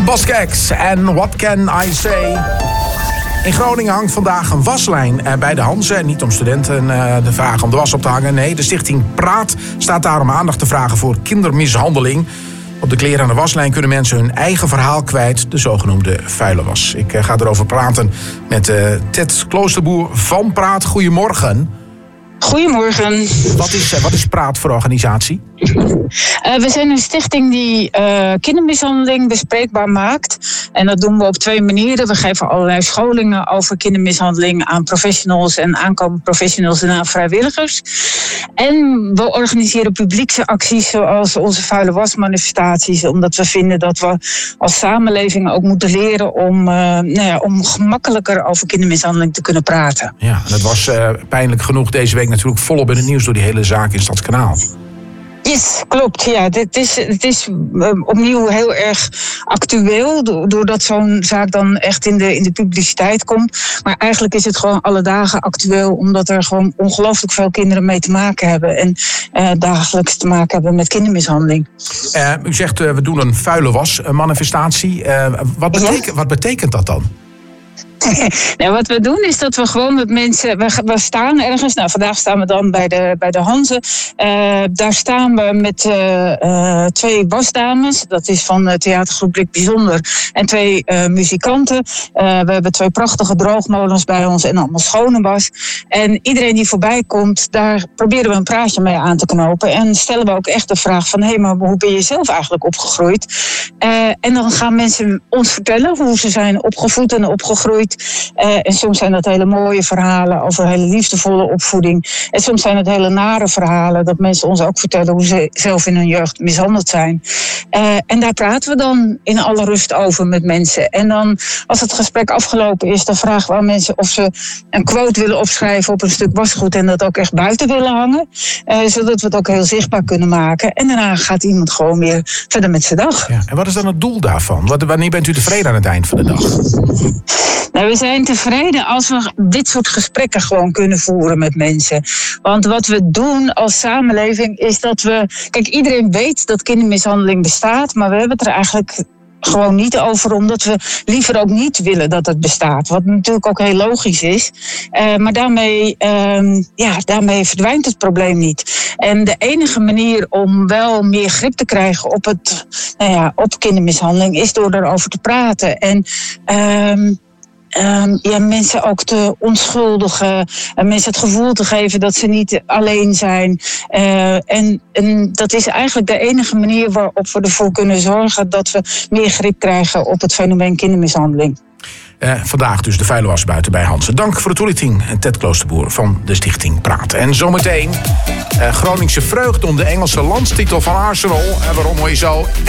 Buzzcocks en What Can I Say? In Groningen hangt vandaag een waslijn bij de Hanze. Niet om studenten de vragen om de was op te hangen. Nee, de stichting Praat staat daar om aandacht te vragen voor kindermishandeling. Op de kleren aan de waslijn kunnen mensen hun eigen verhaal kwijt. De zogenoemde vuile was. Ik ga erover praten met Ted Kloosterboer van Praat. Goedemorgen. Goedemorgen. Wat is Praat voor organisatie? We zijn een stichting die kindermishandeling bespreekbaar maakt. En dat doen we op 2 manieren. We geven allerlei scholingen over kindermishandeling aan professionals en aankomende professionals en aan vrijwilligers. En we organiseren publieke acties zoals onze vuile wasmanifestaties. Omdat we vinden dat we als samenleving ook moeten leren om gemakkelijker over kindermishandeling te kunnen praten. Ja, en dat was pijnlijk genoeg deze week natuurlijk volop in het nieuws door die hele zaak in Stadskanaal. Yes, klopt. Ja, het is opnieuw heel erg actueel, doordat zo'n zaak dan echt in de publiciteit komt. Maar eigenlijk is het gewoon alle dagen actueel, omdat er gewoon ongelooflijk veel kinderen mee te maken hebben en dagelijks te maken hebben met kindermishandeling. U zegt, we doen een vuile was manifestatie. Wat betekent dat dan? Nou, wat we doen is dat we gewoon met mensen... We staan ergens. Nou, vandaag staan we dan bij de Hanze. Daar staan we met 2 wasdames. Dat is van theatergroep Blik Bijzonder. En 2 muzikanten. We hebben 2 prachtige droogmolens bij ons en allemaal schone was. En iedereen die voorbij komt, daar proberen we een praatje mee aan te knopen. En stellen we ook echt de vraag van... hé, maar hoe ben je zelf eigenlijk opgegroeid? En dan gaan mensen ons vertellen hoe ze zijn opgevoed en opgegroeid. En soms zijn dat hele mooie verhalen over hele liefdevolle opvoeding. En soms zijn het hele nare verhalen dat mensen ons ook vertellen hoe ze zelf in hun jeugd mishandeld zijn. En daar praten we dan in alle rust over met mensen. En dan, als het gesprek afgelopen is, dan vragen we aan mensen of ze een quote willen opschrijven op een stuk wasgoed en dat ook echt buiten willen hangen. Zodat we het ook heel zichtbaar kunnen maken. En daarna gaat iemand gewoon weer verder met zijn dag. Ja, en wat is dan het doel daarvan? Wanneer bent u tevreden aan het eind van de dag? Nou, we zijn tevreden als we dit soort gesprekken gewoon kunnen voeren met mensen. Want wat we doen als samenleving is dat we... Kijk, iedereen weet dat kindermishandeling bestaat, maar we hebben het er eigenlijk gewoon niet over, omdat we liever ook niet willen dat het bestaat. Wat natuurlijk ook heel logisch is. Maar daarmee verdwijnt het probleem niet. En de enige manier om wel meer grip te krijgen op kindermishandeling is door erover te praten. En mensen ook te onschuldigen. Mensen het gevoel te geven dat ze niet alleen zijn. En dat is eigenlijk de enige manier waarop we ervoor kunnen zorgen dat we meer grip krijgen op het fenomeen kindermishandeling. Vandaag dus de vuile was buiten bij Hanze. Dank voor de toelichting, Ted Kloosterboer van de stichting Praat. En zometeen Groningse vreugde om de Engelse landstitel van Arsenal. En waarom hoor je zo?